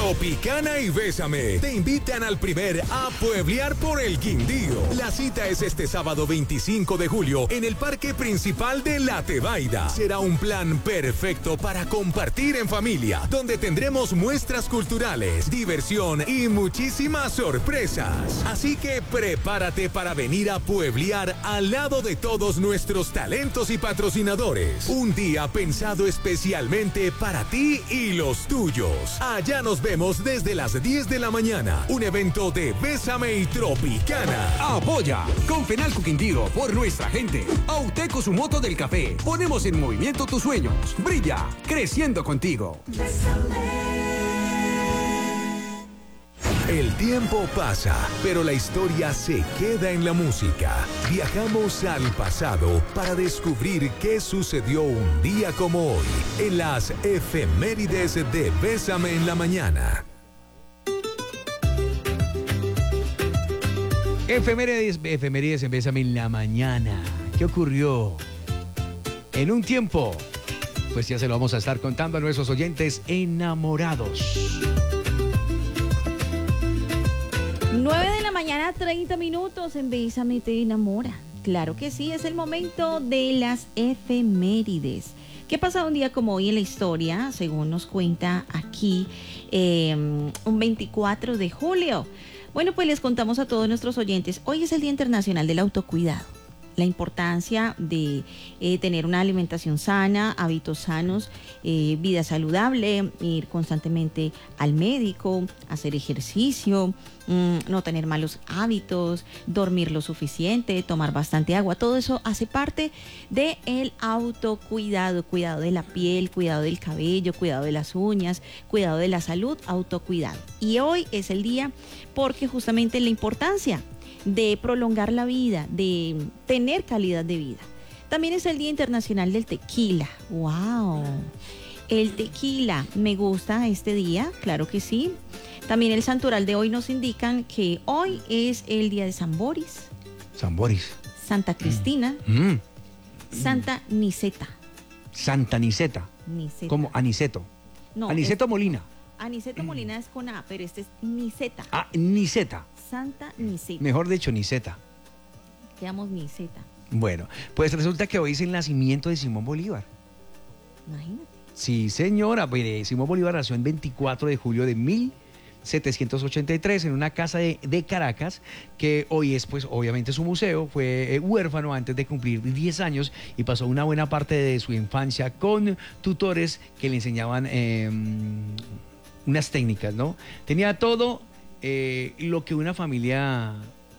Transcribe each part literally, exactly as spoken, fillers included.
Tropicana y Bésame te invitan al primer A Pueblear por el Quindío. La cita es este sábado veinticinco de julio en el Parque Principal de La Tebaida. Será un plan perfecto para compartir en familia, donde tendremos muestras culturales, diversión y muchísimas sorpresas. Así que prepárate para venir a pueblear al lado de todos nuestros talentos y patrocinadores. Un día pensado especialmente para ti y los tuyos. Allá nos vemos desde las diez de la mañana. Un evento de Bésame y Tropicana. Apoya con Fenalco Quindío por nuestra gente. Auteco su moto del café. Ponemos en movimiento tus sueños. Brilla, creciendo contigo. El tiempo pasa, pero la historia se queda en la música. Viajamos al pasado para descubrir qué sucedió un día como hoy en las efemérides de Bésame en la Mañana. Efemérides, efemérides en Bésame en la Mañana. ¿Qué ocurrió en un tiempo? Pues ya se lo vamos a estar contando a nuestros oyentes enamorados. nueve de la mañana, treinta minutos en Bésame te enamora. Claro que sí, es el momento de las efemérides. ¿Qué pasa un día como hoy en la historia? Según nos cuenta aquí, eh, un veinticuatro de julio. Bueno, pues les contamos a todos nuestros oyentes, hoy es el Día Internacional del Autocuidado. La importancia de eh, tener una alimentación sana, hábitos sanos, eh, vida saludable, ir constantemente al médico, hacer ejercicio, mmm, no tener malos hábitos, dormir lo suficiente, tomar bastante agua. Todo eso hace parte del autocuidado, cuidado de la piel, cuidado del cabello, cuidado de las uñas, cuidado de la salud, autocuidado. Y hoy es el día porque justamente la importancia de prolongar la vida, de tener calidad de vida. También es el Día Internacional del Tequila. ¡Wow! El tequila, me gusta este día, claro que sí. También el santoral de hoy nos indican que hoy es el día de San Boris. San Boris. Santa Cristina. Mm. Mm. Santa Niceta. Santa Niceta. Niceta. Como Aniceto. No, Aniceto es, Molina. Aniceto Molina es con A, pero este es Niceta. Ah, Niceta. Santa Niceta. Mejor dicho, Niceta. Quedamos Niceta. Bueno, pues resulta que hoy es el nacimiento de Simón Bolívar. Imagínate. Sí, señora. Pues, Simón Bolívar nació el veinticuatro de julio de mil setecientos ochenta y tres en una casa de, de Caracas, que hoy es, pues, obviamente su museo. Fue eh, huérfano antes de cumplir diez años y pasó una buena parte de su infancia con tutores que le enseñaban eh, unas técnicas, ¿no? Tenía todo eh, lo que una familia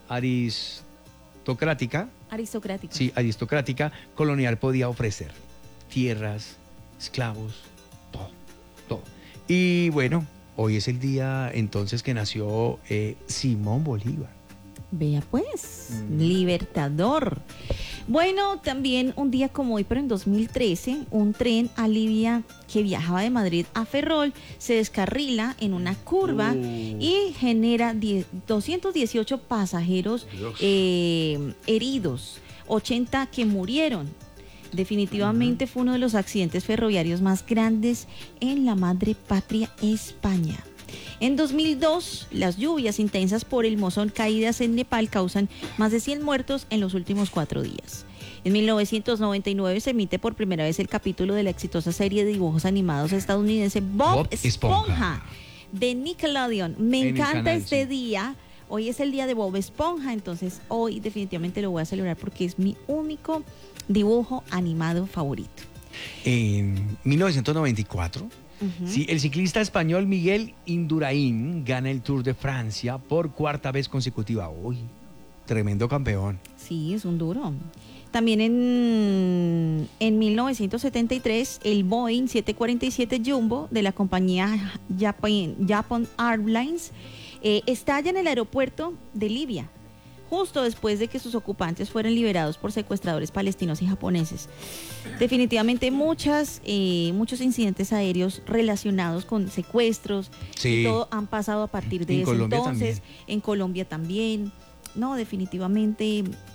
aristocrática, Aristocrática. sí, aristocrática colonial podía ofrecer. Tierras, esclavos, todo, todo. Y bueno, hoy es el día entonces que nació eh, Simón Bolívar. Vea pues, mm. Libertador. Bueno, también un día como hoy, pero en dos mil trece, un tren a Libia que viajaba de Madrid a Ferrol se descarrila en una curva uh. y genera doscientos dieciocho pasajeros eh, heridos, ochenta que murieron. Definitivamente uh-huh. fue uno de los accidentes ferroviarios más grandes en la madre patria España. En dos mil dos, las lluvias intensas por el monzón caídas en Nepal causan más de cien muertos en los últimos cuatro días. En mil novecientos noventa y nueve se emite por primera vez el capítulo de la exitosa serie de dibujos animados estadounidense Bob, Bob Esponja, Esponja de Nickelodeon. Me en encanta este sí. día. Hoy es el día de Bob Esponja, entonces hoy definitivamente lo voy a celebrar porque es mi único dibujo animado favorito. En mil novecientos noventa y cuatro... Uh-huh. Sí, el ciclista español Miguel Indurain gana el Tour de Francia por cuarta vez consecutiva. Uy, tremendo campeón. Sí, es un duro. También en, en mil novecientos setenta y tres, el Boeing siete cuarenta y siete Jumbo de la compañía Japan, Japan Airlines eh, estalla en el aeropuerto de Libia, justo después de que sus ocupantes fueran liberados por secuestradores palestinos y japoneses. Definitivamente muchas, eh, muchos incidentes aéreos relacionados con secuestros, sí. y todo han pasado a partir de en ese Colombia entonces, también. En Colombia también. No, definitivamente